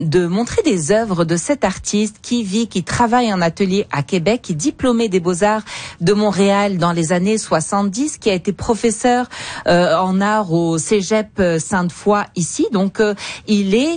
de montrer des œuvres de cet artiste qui travaille en atelier à Québec, qui est diplômé des Beaux-Arts de Montréal dans les années 70, qui a été professeur en art au Cégep Sainte-Foy ici. Donc, il est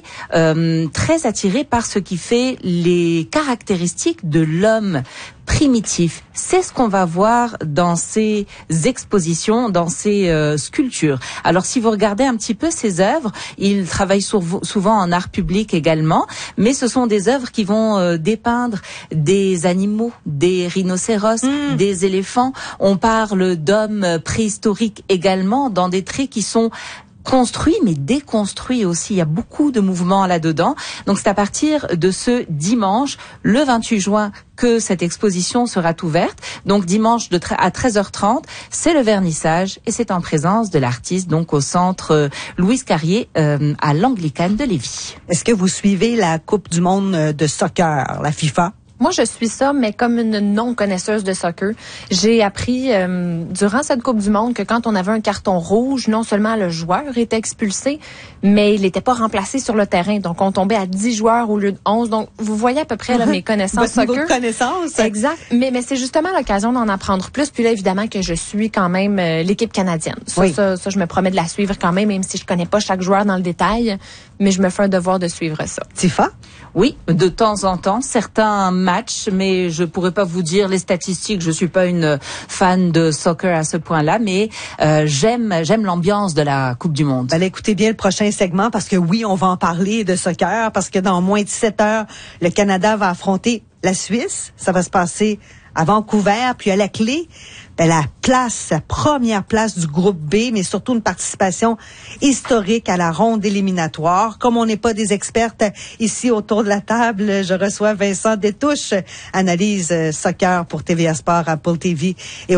très attiré par ce qui fait les caractéristiques de l'homme primitif. C'est ce qu'on va voir dans ces expositions, dans ces sculptures. Alors, si vous regardez un petit peu ces œuvres, il travaille souvent en art public également, mais ce sont des œuvres qui vont dépeindre des animaux, des rhinocéros, des éléphants. On parle d'hommes préhistoriques également, dans des traits qui sont construit mais déconstruit aussi. Il y a beaucoup de mouvements là-dedans. Donc c'est à partir de ce dimanche, le 28 juin, que cette exposition sera ouverte. Donc dimanche à 13h30, c'est le vernissage et c'est en présence de l'artiste, donc au centre Louise Carrier à l'Anglicane de Lévis. Est-ce que vous suivez la Coupe du monde de soccer, la FIFA? Moi, je suis ça, mais comme une non-connaisseuse de soccer. J'ai appris durant cette Coupe du monde que quand on avait un carton rouge, non seulement le joueur était expulsé, mais il n'était pas remplacé sur le terrain. Donc, on tombait à 10 joueurs au lieu de 11. Donc, vous voyez à peu près là, mes connaissances soccer. Votre connaissance. Exact. Mais c'est justement l'occasion d'en apprendre plus. Puis là, évidemment que je suis quand même l'équipe canadienne. Ça, je me promets de la suivre quand même si je connais pas chaque joueur dans le détail. Mais je me fais un devoir de suivre ça. Tifa? Oui, de temps en temps, certains matchs, mais je pourrais pas vous dire les statistiques. Je suis pas une fan de soccer à ce point-là, mais j'aime l'ambiance de la Coupe du Monde. Allez, écoutez bien le prochain segment parce que oui, on va en parler de soccer parce que dans moins de 7 heures, le Canada va affronter la Suisse. Ça va se passer à Vancouver, puis à la clé, la première place du groupe B, mais surtout une participation historique à la ronde éliminatoire. Comme on n'est pas des expertes ici autour de la table, je reçois Vincent Détouche, analyse soccer pour TVA Sport, Apple TV et au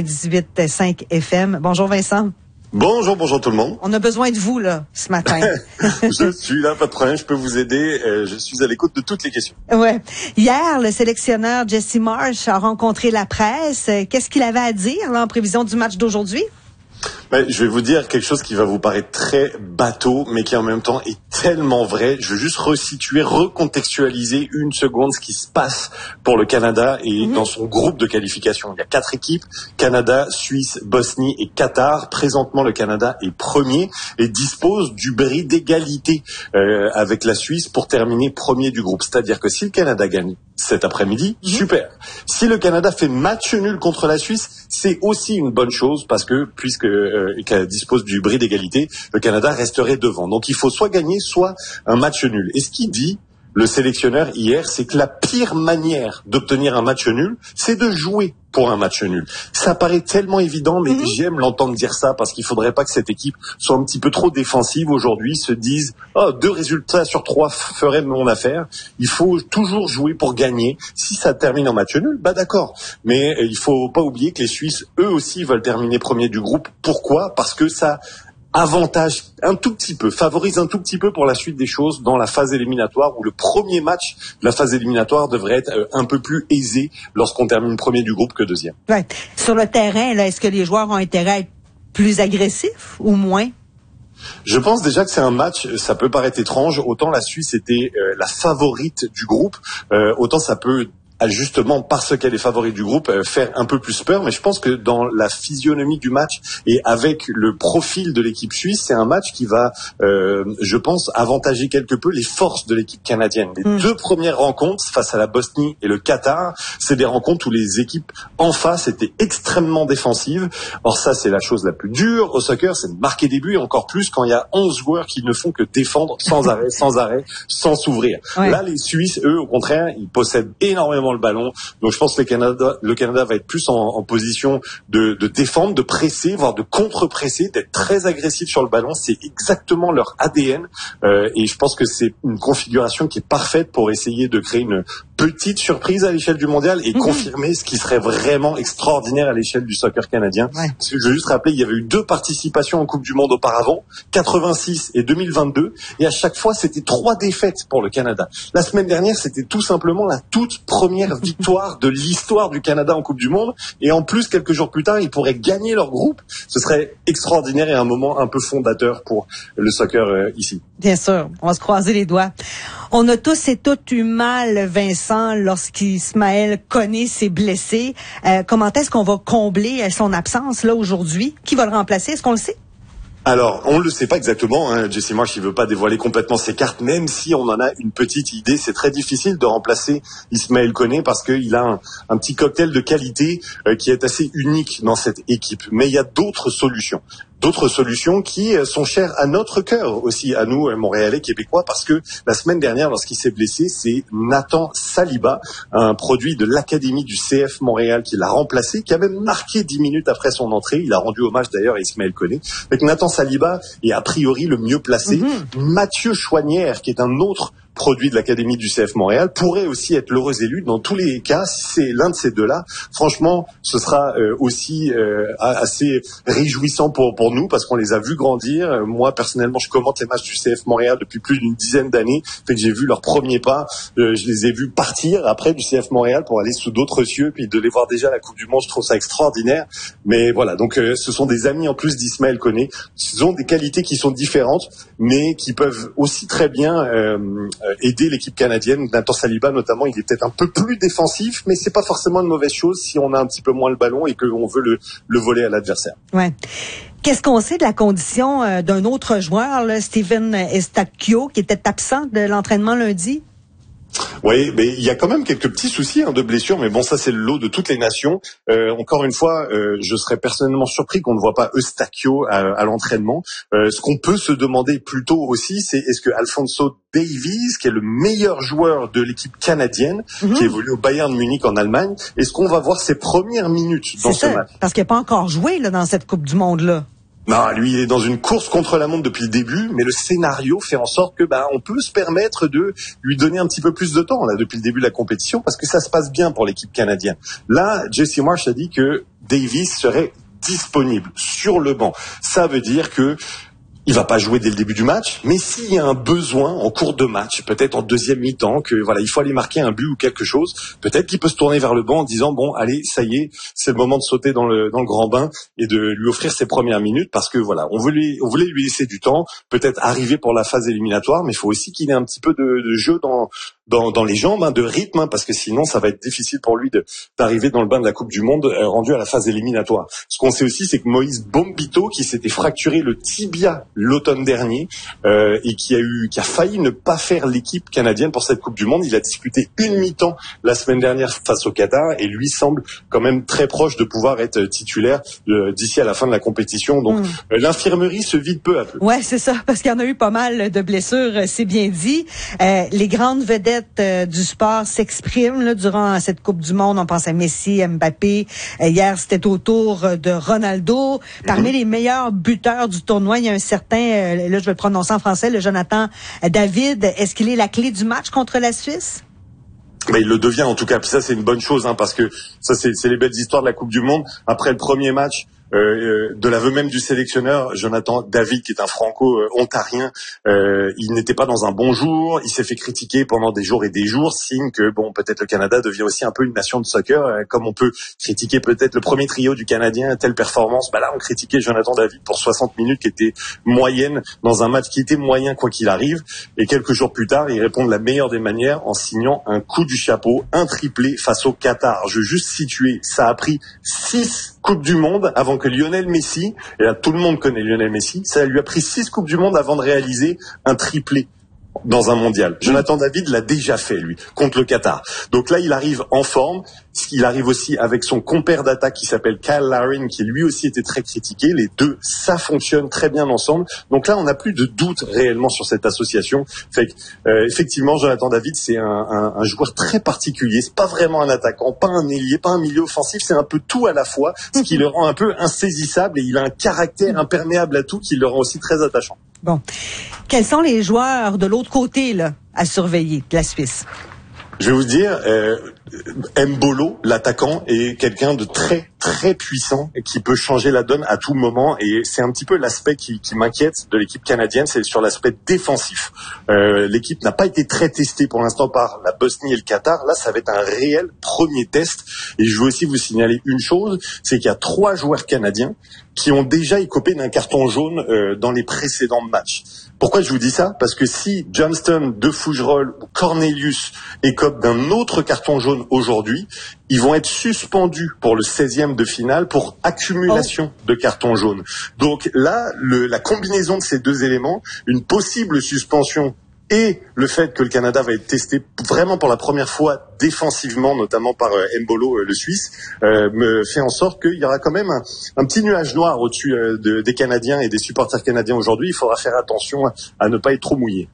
98.5 FM. Bonjour Vincent. Bonjour tout le monde. On a besoin de vous, là, ce matin. Je suis là, pas de problème, je peux vous aider. Je suis à l'écoute de toutes les questions. Ouais. Hier, le sélectionneur Jesse Marsch a rencontré la presse. Qu'est-ce qu'il avait à dire, là, en prévision du match d'aujourd'hui? Je vais vous dire quelque chose qui va vous paraître très bateau, mais qui en même temps est tellement vrai. Je veux juste recontextualiser une seconde ce qui se passe pour le Canada et dans son groupe de qualification. Il y a 4 équipes, Canada, Suisse, Bosnie et Qatar. Présentement, le Canada est premier et dispose du bris d'égalité avec la Suisse pour terminer premier du groupe. C'est-à-dire que si le Canada gagne cet après-midi, super. Si le Canada fait match nul contre la Suisse, c'est aussi une bonne chose parce que puisque qu'elle dispose du bris d'égalité, le Canada resterait devant. Donc il faut soit gagner, soit un match nul. Et ce qu'il dit, le sélectionneur hier, c'est que la pire manière d'obtenir un match nul, c'est de jouer pour un match nul. Ça paraît tellement évident, mais j'aime l'entendre dire ça parce qu'il faudrait pas que cette équipe soit un petit peu trop défensive aujourd'hui, se dise « 2 résultats sur 3 feraient mon affaire ». Il faut toujours jouer pour gagner. Si ça termine en match nul, d'accord. Mais il faut pas oublier que les Suisses, eux aussi, veulent terminer premier du groupe. Pourquoi ? Parce que ça avantage favorise un tout petit peu pour la suite des choses dans la phase éliminatoire où le premier match de la phase éliminatoire devrait être un peu plus aisé lorsqu'on termine premier du groupe que deuxième. Ouais. Sur le terrain, là, est-ce que les joueurs ont intérêt à être plus agressifs ou moins? Je pense déjà que c'est un match, ça peut paraître étrange, autant la Suisse était la favorite du groupe, autant ça peut justement parce qu'elle est favorite du groupe faire un peu plus peur, mais je pense que dans la physionomie du match et avec le profil de l'équipe suisse, c'est un match qui va je pense avantager quelque peu les forces de l'équipe canadienne. Les 2 premières rencontres face à la Bosnie et le Qatar, c'est des rencontres où les équipes en face étaient extrêmement défensives. Or ça, c'est la chose la plus dure au soccer, c'est de marquer des buts, et encore plus quand il y a 11 joueurs qui ne font que défendre sans arrêt, sans s'ouvrir. Ouais. Là, les Suisses, eux, au contraire, ils possèdent énormément le ballon. Donc je pense que le Canada va être plus en position de défendre, de presser, voire de contre-presser, d'être très agressif sur le ballon. C'est exactement leur ADN. Et je pense que c'est une configuration qui est parfaite pour essayer de créer une petite surprise à l'échelle du mondial et confirmer ce qui serait vraiment extraordinaire à l'échelle du soccer canadien. Ouais. Parce que je veux juste rappeler, il y avait eu 2 participations en Coupe du Monde auparavant, 86 et 2022, et à chaque fois, c'était 3 défaites pour le Canada. La semaine dernière, c'était tout simplement la toute première première victoire de l'histoire du Canada en Coupe du Monde. Et en plus, quelques jours plus tard, ils pourraient gagner leur groupe. Ce serait extraordinaire et un moment un peu fondateur pour le soccer ici. Bien sûr, on va se croiser les doigts. On a tous et toutes eu mal, Vincent, lorsqu'Ismaël Koné s'est blessé. Comment est-ce qu'on va combler son absence là aujourd'hui? Qui va le remplacer? Est-ce qu'on le sait? Alors, on ne le sait pas exactement. Jesse Marsch, il veut pas dévoiler complètement ses cartes, même si on en a une petite idée. C'est très difficile de remplacer Ismaël Koné parce qu'il a un petit cocktail de qualité qui est assez unique dans cette équipe. Mais il y a d'autres solutions. D'autres solutions qui sont chères à notre cœur aussi, à nous, Montréalais, Québécois, parce que la semaine dernière, lorsqu'il s'est blessé, c'est Nathan Saliba, un produit de l'Académie du CF Montréal qui l'a remplacé, qui a même marqué 10 minutes après son entrée. Il a rendu hommage d'ailleurs à Ismaël Koné. Donc Nathan Saliba est a priori le mieux placé. Mathieu Chouanière, qui est un autre produit de l'Académie du CF Montréal, pourrait aussi être l'heureux élu. Dans tous les cas, si c'est l'un de ces deux-là, franchement, ce sera aussi assez réjouissant pour nous, parce qu'on les a vus grandir. Moi, personnellement, je commente les matchs du CF Montréal depuis plus d'une dizaine d'années. Fait que j'ai vu leurs premiers pas. Je les ai vus partir après du CF Montréal pour aller sous d'autres cieux, puis de les voir déjà à la Coupe du Monde, je trouve ça extraordinaire. Mais voilà, donc ce sont des amis en plus d'Ismaël Koné. Ils ont des qualités qui sont différentes, mais qui peuvent aussi très bien aider l'équipe canadienne. Nathan Saliba notamment, il est peut-être un peu plus défensif, mais c'est pas forcément une mauvaise chose si on a un petit peu moins le ballon et qu'on veut le voler à l'adversaire. Ouais. Qu'est-ce qu'on sait de la condition d'un autre joueur, là, Steven Eustáquio, qui était absent de l'entraînement lundi? Oui, mais il y a quand même quelques petits soucis de blessures, mais bon, ça c'est le lot de toutes les nations. Encore une fois, je serais personnellement surpris qu'on ne voit pas Eustáquio à l'entraînement. Ce qu'on peut se demander plutôt aussi, c'est est-ce que Alphonso Davies, qui est le meilleur joueur de l'équipe canadienne, qui évolue au Bayern Munich en Allemagne, est-ce qu'on va voir ses premières minutes dans ce match? Parce qu'il n'a pas encore joué là, dans cette Coupe du Monde-là. Non, lui, il est dans une course contre la montre depuis le début, mais le scénario fait en sorte que on peut se permettre de lui donner un petit peu plus de temps là depuis le début de la compétition, parce que ça se passe bien pour l'équipe canadienne. Là, Jesse Marsch a dit que Davies serait disponible sur le banc. Ça veut dire que il va pas jouer dès le début du match, mais s'il y a un besoin en cours de match, peut-être en deuxième mi-temps, que voilà, il faut aller marquer un but ou quelque chose, peut-être qu'il peut se tourner vers le banc en disant bon, allez, ça y est, c'est le moment de sauter dans le grand bain et de lui offrir ses premières minutes, parce que voilà, on voulait lui laisser du temps, peut-être arriver pour la phase éliminatoire, mais il faut aussi qu'il ait un petit peu de jeu dans les jambes, de rythme, parce que sinon ça va être difficile pour lui d'arriver dans le bain de la Coupe du Monde rendu à la phase éliminatoire. Ce qu'on sait aussi, c'est que Moïse Bombito, qui s'était fracturé le tibia l'automne dernier et qui a failli ne pas faire l'équipe canadienne pour cette Coupe du Monde, il a disputé une mi-temps la semaine dernière face au Qatar et lui semble quand même très proche de pouvoir être titulaire d'ici à la fin de la compétition. Donc l'infirmerie se vide peu à peu. Ouais, c'est ça, parce qu'il y en a eu pas mal de blessures, c'est bien dit. Les grandes vedettes du sport s'expriment là, durant cette Coupe du Monde. On pense à Messi, Mbappé. Hier, c'était au tour de Ronaldo. Parmi les meilleurs buteurs du tournoi, il y a un certain, là je vais le prononcer en français, le Jonathan David. Est-ce qu'il est la clé du match contre la Suisse? Mais il le devient en tout cas. Puis ça, c'est une bonne chose, parce que ça, c'est les belles histoires de la Coupe du Monde. Après le premier match, de l'aveu même du sélectionneur, Jonathan David, qui est un franco-ontarien, il n'était pas dans un bon jour, il s'est fait critiquer pendant des jours et des jours, signe que bon, peut-être le Canada devient aussi un peu une nation de soccer, comme on peut critiquer peut-être le premier trio du Canadien, telle performance, là on critiquait Jonathan David pour 60 minutes qui était moyenne dans un match qui était moyen quoi qu'il arrive, et quelques jours plus tard, il répond de la meilleure des manières en signant un coup du chapeau, un triplé face au Qatar. Je veux juste situer, ça a pris 6 Coupes du Monde avant que Lionel Messi, et là tout le monde connaît Lionel Messi, ça lui a pris 6 Coupes du Monde avant de réaliser un triplé dans un mondial. Jonathan David l'a déjà fait, lui, contre le Qatar. Donc là, il arrive en forme. Il arrive aussi avec son compère d'attaque qui s'appelle Kyle Larin, qui lui aussi était très critiqué. Les deux, ça fonctionne très bien ensemble. Donc là, on n'a plus de doute réellement sur cette association. Fait que, effectivement, Jonathan David, c'est un joueur très particulier. C'est pas vraiment un attaquant, pas un ailier, pas un milieu offensif. C'est un peu tout à la fois, ce qui le rend un peu insaisissable, et il a un caractère imperméable à tout qui le rend aussi très attachant. Bon. Quels sont les joueurs de l'autre côté là à surveiller de la Suisse? Je vais vous dire, Mbolo, l'attaquant, est quelqu'un de très très puissant et qui peut changer la donne à tout moment, et c'est un petit peu l'aspect qui m'inquiète de l'équipe canadienne, c'est sur l'aspect défensif. L'équipe n'a pas été très testée pour l'instant par la Bosnie et le Qatar. Là, ça va être un réel premier test, et je veux aussi vous signaler une chose, c'est qu'il y a 3 joueurs canadiens qui ont déjà écopé d'un carton jaune dans les précédents matchs. Pourquoi je vous dis ça? Parce que si Johnston, De Fougerolles ou Cornelius écopent d'un autre carton jaune aujourd'hui, ils vont être suspendus pour le 16e de finale pour accumulation de cartons jaunes. Donc là, la combinaison de ces 2 éléments, une possible suspension et le fait que le Canada va être testé vraiment pour la première fois défensivement, notamment par Mbolo, le Suisse, me fait en sorte qu'il y aura quand même un petit nuage noir au-dessus des Canadiens et des supporters canadiens aujourd'hui. Il faudra faire attention à ne pas être trop mouillé.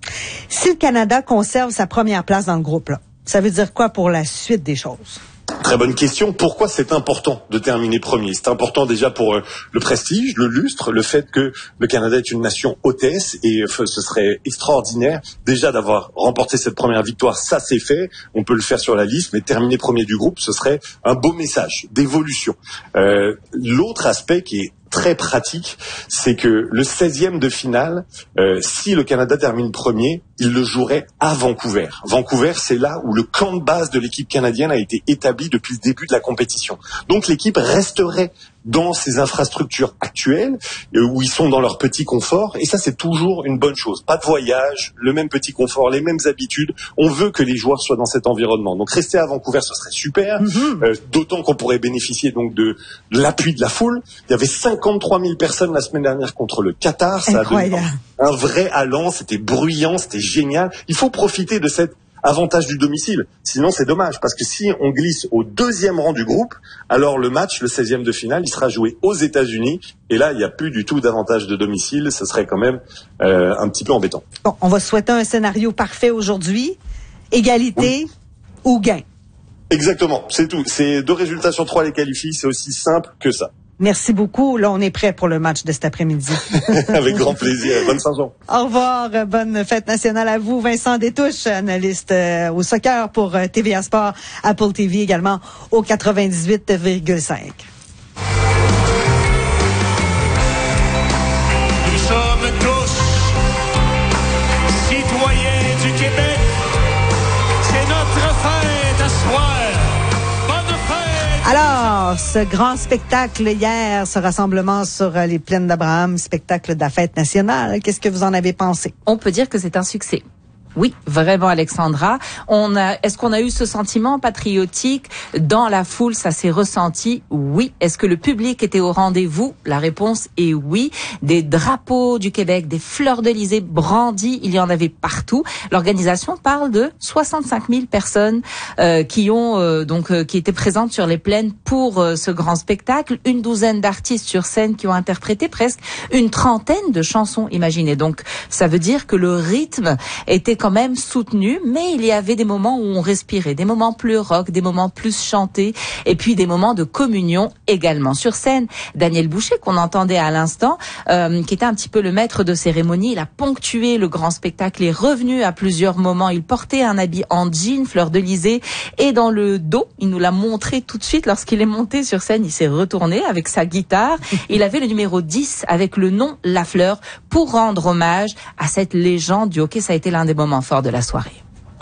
Si le Canada conserve sa première place dans le groupe, là, ça veut dire quoi pour la suite des choses? Très bonne question. Pourquoi c'est important de terminer premier? C'est important déjà pour le prestige, le lustre, le fait que le Canada est une nation hôtesse, et ce serait extraordinaire déjà d'avoir remporté cette première victoire. Ça, c'est fait. On peut le faire sur la liste, mais terminer premier du groupe, ce serait un beau message d'évolution. L'autre aspect qui est très pratique, c'est que le 16e de finale, si le Canada termine premier, il le jouerait à Vancouver. Vancouver, c'est là où le camp de base de l'équipe canadienne a été établi depuis le début de la compétition. Donc l'équipe resterait dans ces infrastructures actuelles, où ils sont dans leur petit confort, et ça c'est toujours une bonne chose. Pas de voyage, le même petit confort, les mêmes habitudes. On veut que les joueurs soient dans cet environnement. Donc rester à Vancouver, ce serait super, d'autant qu'on pourrait bénéficier donc de l'appui de la foule. Il y avait 53 000 personnes la semaine dernière contre le Qatar. Ça a donné un vrai allant, c'était bruyant, c'était génial. Il faut profiter de cet avantage du domicile. Sinon, c'est dommage, parce que si on glisse au 2e rang du groupe, alors le match, le 16e de finale, il sera joué aux États-Unis, et là, il n'y a plus du tout d'avantage de domicile. Ce serait quand même un petit peu embêtant. Bon, on va souhaiter un scénario parfait aujourd'hui. Égalité ou gain. Exactement, c'est tout. C'est 2 résultats sur 3 les qualifient, c'est aussi simple que ça. Merci beaucoup. Là, on est prêt pour le match de cet après-midi. Avec grand plaisir. Bonne Saint-Jean. Au revoir. Bonne fête nationale à vous. Vincent Détouche, analyste au soccer pour TVA Sport, Apple TV également au 98,5. Nous sommes tous citoyens du Québec. C'est notre fête à soir. Alors, ce grand spectacle hier, ce rassemblement sur les plaines d'Abraham, spectacle de la fête nationale, qu'est-ce que vous en avez pensé? On peut dire que c'est un succès. Oui, vraiment, Alexandra. Est-ce qu'on a eu ce sentiment patriotique dans la foule? Ça s'est ressenti? Oui. Est-ce que le public était au rendez-vous? La réponse est oui. Des drapeaux du Québec, des fleurs d'Elysée brandies, il y en avait partout. L'organisation parle de 65 000 personnes qui étaient présentes sur les plaines pour ce grand spectacle. Une douzaine d'artistes sur scène qui ont interprété presque une trentaine de chansons, imaginez. Donc, ça veut dire que le rythme était quand même soutenu, mais il y avait des moments où on respirait, des moments plus rock, des moments plus chantés, et puis des moments de communion également. Sur scène, Daniel Boucher, qu'on entendait à l'instant, qui était un petit peu le maître de cérémonie, il a ponctué le grand spectacle, il est revenu à plusieurs moments, il portait un habit en jean, fleur d'Elysée, et dans le dos, il nous l'a montré tout de suite, lorsqu'il est monté sur scène, il s'est retourné avec sa guitare, il avait le numéro 10 avec le nom Lafleur pour rendre hommage à cette légende du hockey. Ça a été l'un des moments forts de la soirée.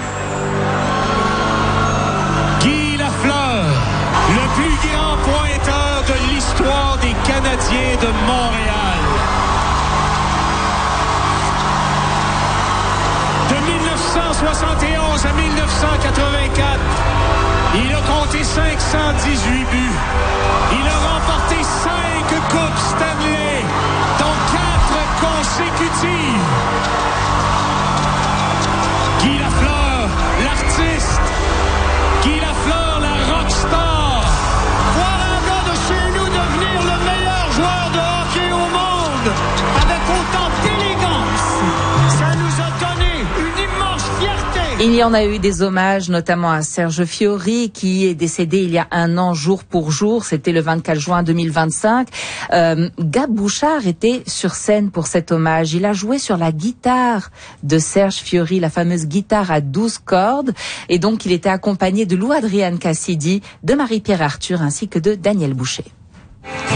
Guy Lafleur, le plus grand pointeur de l'histoire des Canadiens de Montréal. De 1971 à 1984, il a compté 518 buts. Il a remporté 5 Coupes Stanley, dont 4 consécutives. Guy Lafleur, l'artiste. Guy Lafleur, la rockstar. Voir un gars de chez nous devenir le meilleur joueur de hockey au monde avec autant d'élégance, ça nous a donné une immense fierté. Il y en a eu des hommages, notamment à Serge Fiori, qui est décédé il y a un an, jour pour jour. C'était le 24 juin 2025. Gab Bouchard était sur scène pour cet hommage. Il a joué sur la guitare de Serge Fiori, la fameuse guitare à 12 cordes. Et donc, il était accompagné de Lou Adrian Cassidy, de Marie-Pierre Arthur, ainsi que de Daniel Boucher.